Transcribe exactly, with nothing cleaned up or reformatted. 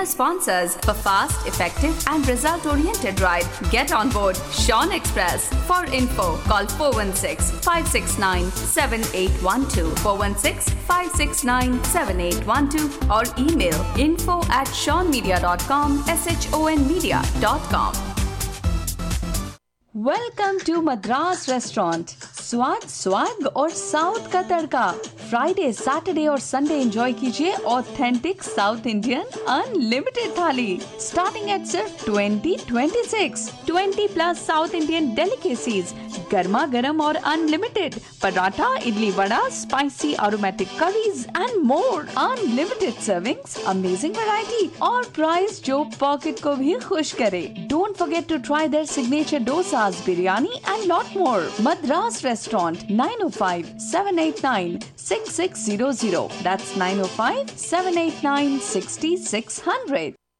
premier sponsors for fast, effective and result-oriented ride. Get on board Sean Express. For info, call four one six, five six nine, seven eight one two, four one six, five six nine, seven eight one two or email info at sean media dot com, S H O N media dot com. Welcome to Madras Restaurant. स्वाद swag और south का तड़का. Friday, Saturday और Sunday enjoy कीजिए authentic south Indian unlimited थाली starting at सिर्फ twenty twenty six. Twenty plus south Indian delicacies, गर्मा गर्म और unlimited paratha, idli vada, spicy aromatic curries and more. Unlimited servings, amazing variety और प्राइस जो पॉकेट को भी खुश करे. Don't forget to try their signature dosas, biryani and lot more. Madras Restaurant, nine oh five, seven eight nine, six six zero zero. That's nine oh five, seven eight nine, six six zero zero.